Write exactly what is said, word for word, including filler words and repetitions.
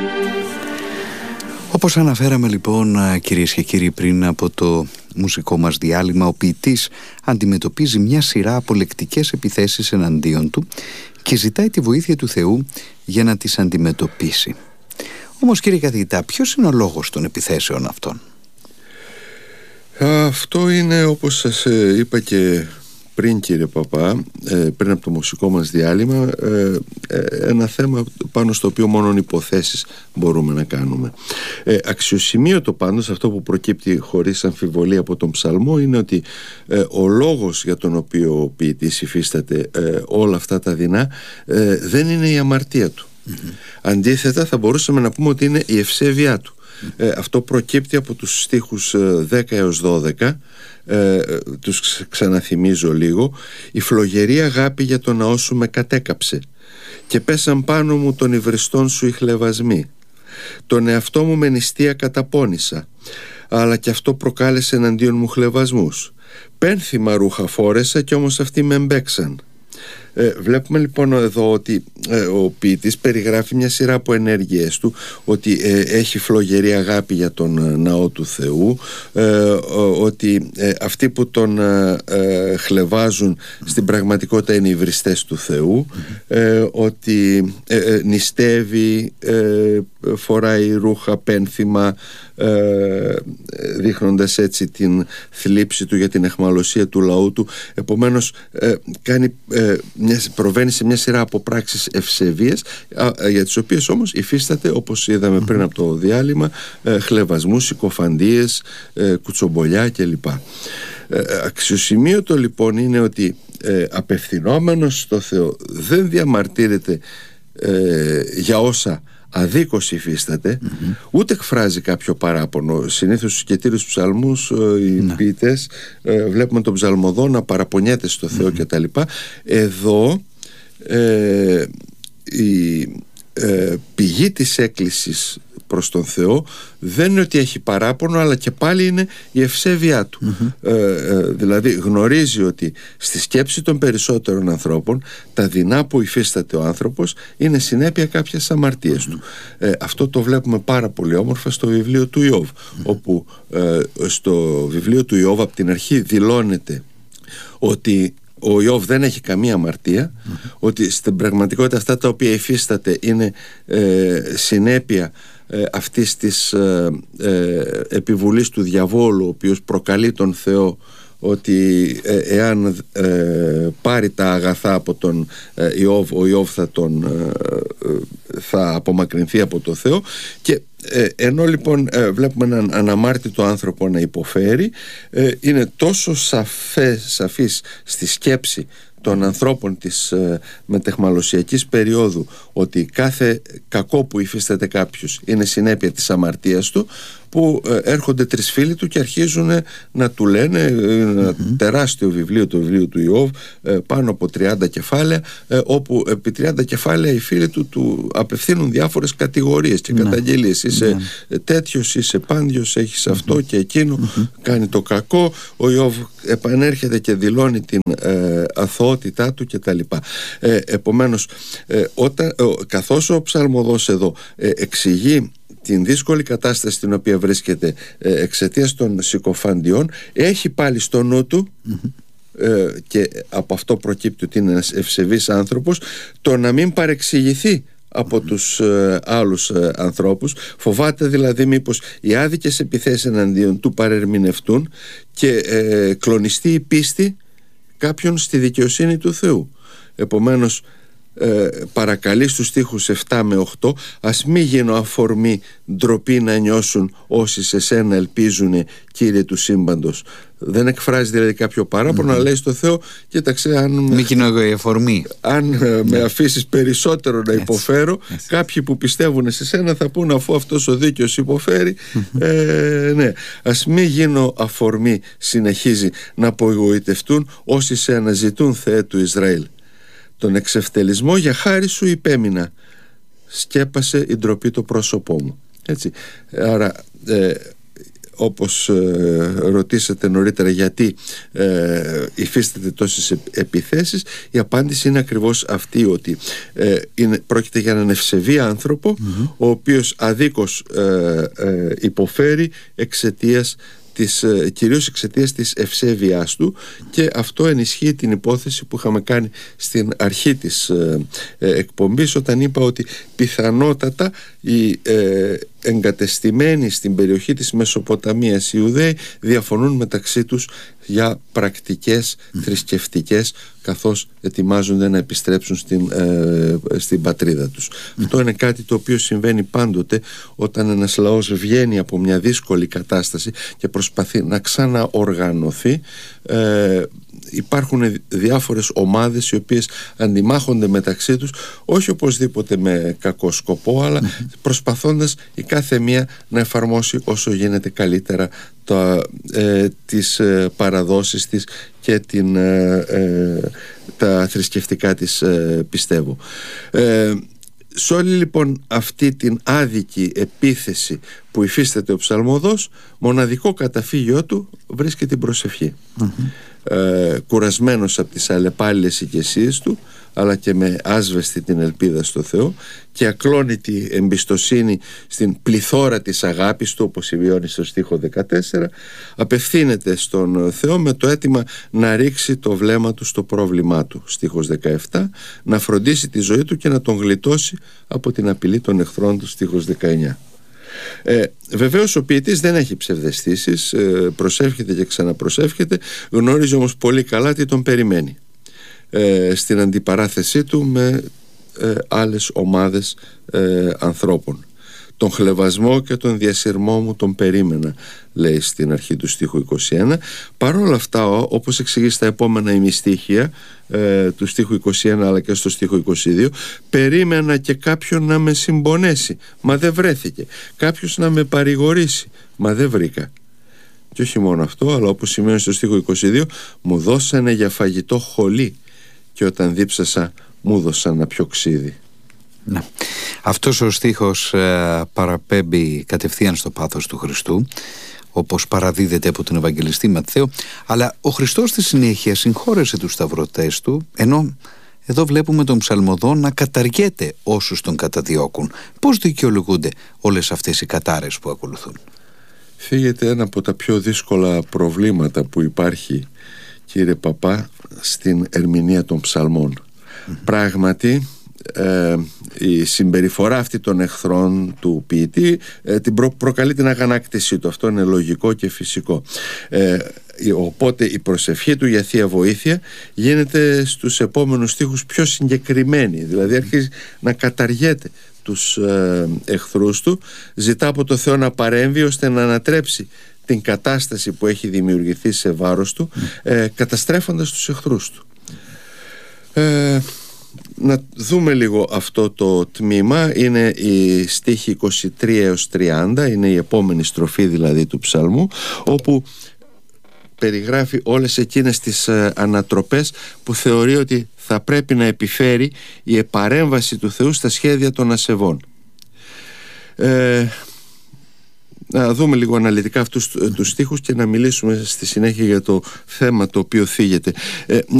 Όπως αναφέραμε λοιπόν, κυρίες και κύριοι, πριν από το μουσικό μας διάλειμμα, ο ποιητής αντιμετωπίζει μια σειρά από λεκτικές επιθέσεις εναντίον του και ζητάει τη βοήθεια του Θεού για να τις αντιμετωπίσει. Όμως, κύριε καθηγητά, ποιος είναι ο λόγος των επιθέσεων αυτών? Αυτό είναι, όπως σας είπα και πριν, κύριε Παπά, πριν από το μουσικό μας διάλειμμα, ένα θέμα πάνω στο οποίο μόνο υποθέσεις μπορούμε να κάνουμε. Αξιοσημείωτο πάντως, αυτό που προκύπτει χωρίς αμφιβολία από τον ψαλμό, είναι ότι ο λόγος για τον οποίο ο ποιητής υφίσταται όλα αυτά τα δεινά δεν είναι η αμαρτία του. Mm-hmm. Αντίθετα, θα μπορούσαμε να πούμε ότι είναι η ευσέβειά του. Ε, αυτό προκύπτει από τους στίχους δέκα έως δώδεκα. ε, Τους ξαναθυμίζω λίγο. «Η φλογερή αγάπη για το ναό σου με κατέκαψε και πέσαν πάνω μου των υβριστών σου οι χλευασμοί. Τον εαυτό μου με νηστεία καταπώνησα, αλλά και αυτό προκάλεσε εναντίον μου χλευασμούς. Πένθυμα ρούχα φόρεσα κι όμως αυτοί με εμπέξαν». Ε, βλέπουμε λοιπόν εδώ ότι ε, ο ποιητής περιγράφει μια σειρά από ενέργειές του, ότι ε, έχει φλογερή αγάπη για τον ε, ναό του Θεού, ε, ότι ε, αυτοί που τον ε, ε, χλευάζουν στην πραγματικότητα είναι οι υβριστές του Θεού, ε, ότι ε, ε, νηστεύει, ε, φοράει ρούχα πένθυμα, ε, δείχνοντας έτσι την θλίψη του για την αιχμαλωσία του λαού του. Επομένως ε, κάνει ε, μια, προβαίνει σε μια σειρά από πράξεις ευσεβίας, για τις οποίες όμως υφίσταται, όπως είδαμε πριν από το διάλειμμα, ε, χλευασμούς, συκοφαντίες, ε, κουτσομπολιά κλπ. ε, Αξιοσημείωτο λοιπόν είναι ότι ε, απευθυνόμενος στο Θεό δεν διαμαρτύρεται ε, για όσα αδίκως υφίσταται, mm-hmm. ούτε εκφράζει κάποιο παράπονο. Συνήθως στους κετήρους ψαλμούς ε, οι mm-hmm. ποιητές ε, βλέπουμε τον ψαλμοδό να παραπονιέται στο Θεό mm-hmm. κτλ. Εδώ ε, η ε, πηγή της έκκλησης προς τον Θεό δεν είναι ότι έχει παράπονο, αλλά και πάλι είναι η ευσέβειά του. Mm-hmm. ε, ε, δηλαδή γνωρίζει ότι στη σκέψη των περισσότερων ανθρώπων τα δεινά που υφίσταται ο άνθρωπος είναι συνέπεια κάποιας αμαρτίας mm-hmm. του. ε, Αυτό το βλέπουμε πάρα πολύ όμορφα στο βιβλίο του Ιώβ, mm-hmm. όπου ε, στο βιβλίο του Ιώβ από την αρχή δηλώνεται ότι ο Ιώβ δεν έχει καμία αμαρτία, mm-hmm. ότι στην πραγματικότητα αυτά τα οποία υφίσταται είναι ε, συνέπεια ε, αυτής της ε, ε, επιβουλής του διαβόλου, ο οποίος προκαλεί τον Θεό ότι ε, εάν ε, πάρει τα αγαθά από τον ε, Ιώβ, ο Ιώβ θα, τον, ε, θα απομακρυνθεί από το Θεό. Και ε, ενώ λοιπόν ε, βλέπουμε έναν αναμάρτητο άνθρωπο να υποφέρει, ε, είναι τόσο σαφές, σαφής στη σκέψη των ανθρώπων της ε, μετεχμαλωσιακής περίοδου ότι κάθε κακό που υφίσταται κάποιος είναι συνέπεια της αμαρτίας του, που ε, έρχονται τρεις φίλοι του και αρχίζουν να του λένε, ένα mm-hmm. τεράστιο βιβλίο, το βιβλίο του Ιώβ, ε, πάνω από τριάντα κεφάλαια, ε, όπου επί τριάντα κεφάλαια οι φίλοι του του απευθύνουν διάφορες κατηγορίες και mm-hmm. καταγγελίες. Είσαι mm-hmm. τέτοιος, είσαι πάντιος, έχεις mm-hmm. αυτό και εκείνο, mm-hmm. κάνει το κακό. Ο Ιώβ επανέρχεται και δηλώνει την ε, αθωότητά του κτλ. Ε, επομένως, ε, όταν, ε, καθώς ο ψαλμοδός εδώ ε, εξηγεί την δύσκολη κατάσταση στην οποία βρίσκεται ε, εξαιτίας των συκοφαντιών, έχει πάλι στο νου του mm-hmm. ε, και από αυτό προκύπτει ότι είναι ένας ευσεβής άνθρωπος, το να μην παρεξηγηθεί από mm-hmm. τους ε, άλλους ε, ανθρώπους. Φοβάται δηλαδή μήπως οι άδικες επιθέσεις εναντίον του παρερμηνευτούν και ε, κλονιστεί η πίστη κάποιον στη δικαιοσύνη του Θεού. Επομένως Ε, παρακαλεί στους στίχους επτά με οκτώ, ας μη γίνω αφορμή ντροπή να νιώσουν όσοι σε σένα ελπίζουνε, Κύριε του σύμπαντος. Δεν εκφράζει δηλαδή κάποιο παράπονο, mm-hmm. αλλά λέει στο Θεό, κοίταξε, αν, μη γίνω η αφορμή. αν yeah. με αφήσεις περισσότερο να υποφέρω, yes. Yes. κάποιοι που πιστεύουν σε σένα θα πούν, αφού αυτός ο δίκαιος υποφέρει, mm-hmm. ε, ναι, ας μη γίνω αφορμή, συνεχίζει, να απογοητευτούν όσοι σε αναζητούν, Θεέ του Ισραήλ. Τον εξευτελισμό για χάρη σου υπέμεινα, σκέπασε η ντροπή το πρόσωπό μου. Έτσι. Άρα ε, όπως ε, ρωτήσατε νωρίτερα γιατί ε, υφίσταται τόσες επιθέσεις, η απάντηση είναι ακριβώς αυτή, ότι ε, είναι, πρόκειται για έναν ευσεβή άνθρωπο, mm-hmm. ο οποίος αδίκως ε, ε, υποφέρει εξαιτίας της, κυρίως εξαιτίας της ευσέβειάς του, και αυτό ενισχύει την υπόθεση που είχαμε κάνει στην αρχή της ε, ε, εκπομπής, όταν είπα ότι πιθανότατα οι ε, εγκατεστημένοι στην περιοχή της Μεσοποταμίας οι Ιουδαίοι διαφωνούν μεταξύ τους για πρακτικές mm. θρησκευτικές, καθώς ετοιμάζονται να επιστρέψουν στην, ε, στην πατρίδα τους. Mm. Αυτό είναι κάτι το οποίο συμβαίνει πάντοτε όταν ένας λαός βγαίνει από μια δύσκολη κατάσταση και προσπαθεί να ξαναοργανωθεί. ε, Υπάρχουν διάφορες ομάδες οι οποίες αντιμάχονται μεταξύ τους, όχι οπωσδήποτε με κακό σκοπό, αλλά mm-hmm. προσπαθώντας η κάθε μία να εφαρμόσει όσο γίνεται καλύτερα τα, ε, τις ε, παραδόσεις της και την, ε, ε, τα θρησκευτικά της ε, πιστεύω. Ε, σε όλη λοιπόν αυτή την άδικη επίθεση που υφίσταται ο ψαλμοδός, μοναδικό καταφύγιο του βρίσκει την προσευχή. Mm-hmm. Ε, κουρασμένος από τις αλλεπάλληλες οικεσίες του, αλλά και με άσβεστη την ελπίδα στο Θεό και ακλόνητη εμπιστοσύνη στην πληθώρα της αγάπης του, όπως συμβιώνει στο στίχο δεκατέσσερα, απευθύνεται στον Θεό με το αίτημα να ρίξει το βλέμμα του στο πρόβλημά του, στίχος δεκαεπτά, να φροντίσει τη ζωή του και να τον γλιτώσει από την απειλή των εχθρών του, στίχος δεκαεννιά. Ε, βεβαίως ο ποιητής δεν έχει ψευδαισθήσεις, ε, προσεύχεται και ξαναπροσεύχεται, γνωρίζει όμως πολύ καλά τι τον περιμένει ε, στην αντιπαράθεσή του με ε, άλλες ομάδες ε, ανθρώπων. Τον χλευασμό και τον διασυρμό μου τον περίμενα, λέει στην αρχή του στίχου είκοσι ένα. Παρ' όλα αυτά, όπως εξηγεί στα επόμενα ημιστίχια ε, του στίχου είκοσι ένα αλλά και στο στίχο είκοσι δύο, περίμενα και κάποιον να με συμπονέσει, μα δεν βρέθηκε, κάποιος να με παρηγορήσει, μα δεν βρήκα. Και όχι μόνο αυτό, αλλά όπως σημαίνει στο στίχο είκοσι δύο, μου δώσανε για φαγητό χολή και όταν δίψασα μου δώσαν να πιω ξύδι. Ναι. Αυτός ο στίχος ε, παραπέμπει κατευθείαν στο πάθος του Χριστού, όπως παραδίδεται από τον Ευαγγελιστή Ματθαίο, αλλά ο Χριστός στη συνέχεια συγχώρεσε τους σταυρωτές του, ενώ εδώ βλέπουμε τον ψαλμοδό να καταργέται όσους τον καταδιώκουν. Πώς δικαιολογούνται όλες αυτές οι κατάρες που ακολουθούν? Φύγεται ένα από τα πιο δύσκολα προβλήματα που υπάρχει, κύριε Παπά, στην ερμηνεία των ψαλμών. Mm-hmm. Πράγματι, Ε, η συμπεριφορά αυτή των εχθρών του ποιητή ε, την προ, προκαλεί την αγανάκτησή του. Αυτό είναι λογικό και φυσικό. ε, Οπότε η προσευχή του για θεία βοήθεια γίνεται στους επόμενους στίχους πιο συγκεκριμένη. Δηλαδή αρχίζει να καταργέται τους ε, εχθρούς του, ζητά από το Θεό να παρέμβει ώστε να ανατρέψει την κατάσταση που έχει δημιουργηθεί σε βάρος του, ε, καταστρέφοντας τους εχθρούς του. ε, Να δούμε λίγο αυτό το τμήμα. Είναι η στίχη είκοσι τρία έως τριάντα, είναι η επόμενη στροφή δηλαδή του ψαλμού, όπου περιγράφει όλες εκείνες τις ε, ανατροπές που θεωρεί ότι θα πρέπει να επιφέρει η επαρέμβαση του Θεού στα σχέδια των ασεβών. ε, Να δούμε λίγο αναλυτικά αυτούς τους στίχους και να μιλήσουμε στη συνέχεια για το θέμα το οποίο θίγεται. ε,